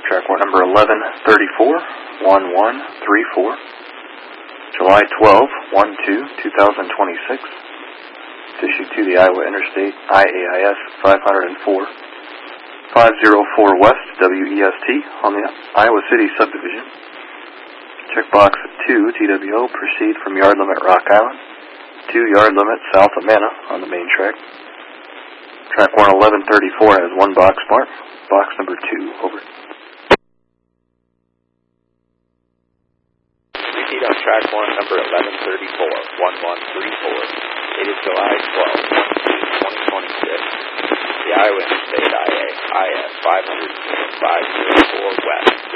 Track warrant number 1134, 1134. July 12, 2026. It's issued to the Iowa Interstate IAIS 504, 504 West WEST on the Iowa City subdivision. Checkbox 2, TWO, proceed from yard limit Rock Island to yard limit south of Manna on the main track. Track warrant 1134 has one box mark. Box number 2, over. Repeat on track warrant number 1134, 1134, dated July 12, 2026. The Iowa Interstate IAIS 504 West.